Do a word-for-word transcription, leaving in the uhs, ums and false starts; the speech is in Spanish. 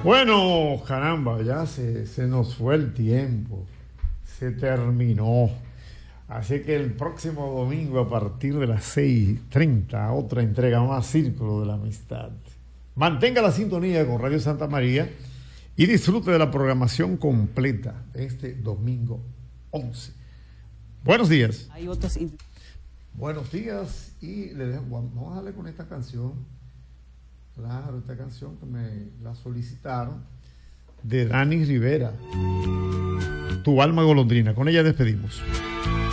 Bueno, caramba, ya se, se nos fue el tiempo, se terminó. Así que el próximo domingo a partir de las seis y treinta, otra entrega más, Círculo de la Amistad. Mantenga la sintonía con Radio Santa María y disfrute de la programación completa de este domingo once. Buenos días. Hay otros... Buenos días y le dejo, vamos a darle con esta canción. Claro, esta canción que me la solicitaron de Dani Rivera, Tu alma golondrina. Con ella despedimos.